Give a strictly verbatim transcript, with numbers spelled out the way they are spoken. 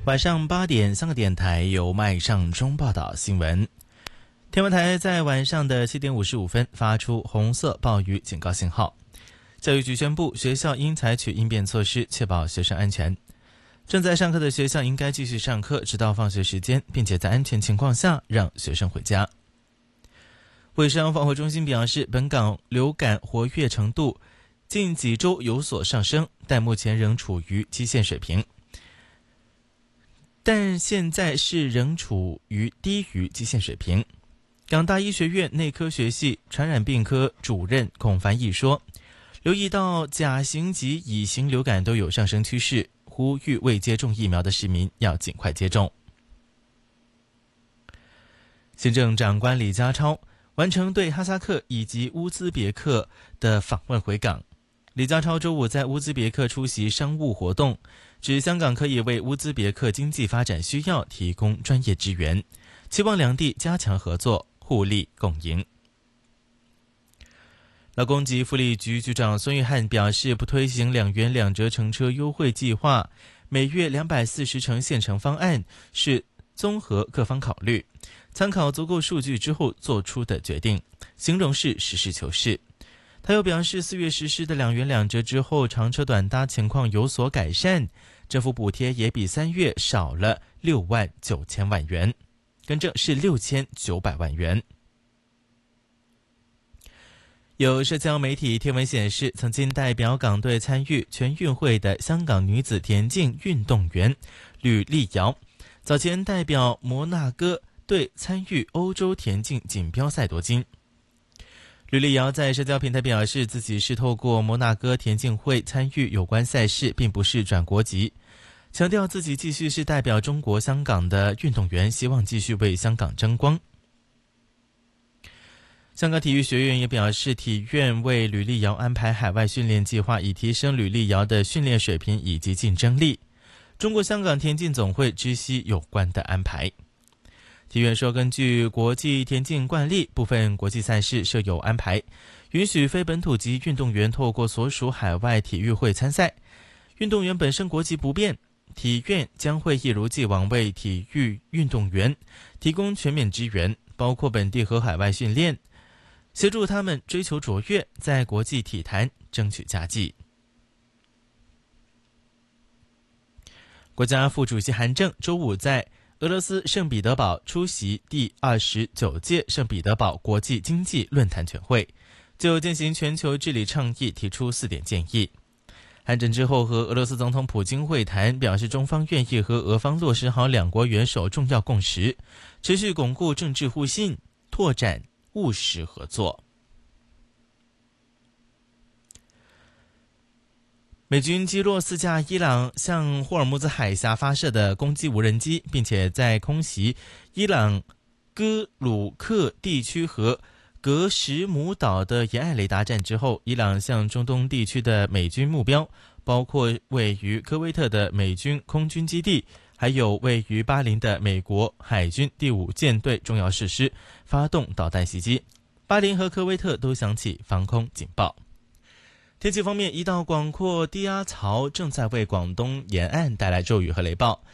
晚上八点，香港电台由麦尚中报道新闻。天文台在晚上的七点五十五分发出红色暴雨警告信号。教育局宣布，学校应采取应变措施，确保学生安全。正在上课的学校应该继续上课，直到放学时间，并且在安全情况下让学生回家。卫生防护中心表示，本港流感活跃程度近几周有所上升，但目前仍处于基线水平。但现在是仍处于低于基线水平。港大医学院内科学系传染病科主任孔凡毅说，留意到甲型及乙型流感都有上升趋势，呼吁未接种疫苗的市民要尽快接种。行政长官李家超完成对哈萨克以及乌兹别克的访问回港。李家超周五在乌兹别克出席商务活动，指香港可以为乌兹别克经济发展需要提供专业支援，期望两地加强合作，互利共赢。劳工及福利局局长孙玉菡表示，不推行两元两折乘车优惠计划，每月两百四十乘现乘方案是综合各方考虑，参考足够数据之后做出的决定，形容是实事求是。他又表示，四月实施的两元两折之后，长车短搭情况有所改善，政府补贴也比三月少了六万九千万元，更正是六千九百万元。有社交媒体贴文显示，曾经代表港队参与全运会的香港女子田径运动员吕丽瑶，早前代表摩纳哥队参与欧洲田径锦标赛夺金。吕丽瑶在社交平台表示，自己是透过摩纳哥田径会参与有关赛事，并不是转国籍，强调自己继续是代表中国香港的运动员，希望继续为香港争光。香港体育学院也表示，体院为吕丽瑶安排海外训练计划，以提升吕丽瑶的训练水平以及竞争力。中国香港田径总会知悉有关的安排。体院说，根据国际田径惯例，部分国际赛事设有安排，允许非本土籍运动员透过所属海外体育会参赛。运动员本身国籍不变，体院将会一如既往为体育运动员提供全面支援，包括本地和海外训练，协助他们追求卓越，在国际体坛争取佳绩。国家副主席韩正周五在俄罗斯圣彼得堡出席第二十九届圣彼得堡国际经济论坛全会，就进行全球治理倡议提出四点建议。韩正之后和俄罗斯总统普京会谈，表示中方愿意和俄方落实好两国元首重要共识，持续巩固政治互信，拓展务实合作。美军击落四架伊朗向霍尔木兹海峡发射的攻击无人机，并且在空袭伊朗哥鲁克地区和格什姆岛的沿岸雷达站之后，伊朗向中东地区的美军目标，包括位于科威特的美军空军基地，还有位于巴林的美国海军第五舰队重要设施发动导弹袭击。巴林和科威特都响起防空警报。天气方面，一道广阔低压槽正在为广东沿岸带来骤雨和雷暴。